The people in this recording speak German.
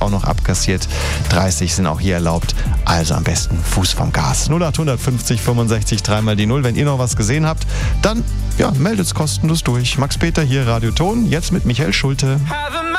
auch noch abkassiert. 30 sind auch hier erlaubt. Also am besten Fuß vom Gas. 0800 50 65 3 die 0. Wenn ihr noch was gesehen habt, dann meldet's kostenlos durch. Max Peter hier, Radio Ton, jetzt mit Michael Schulte.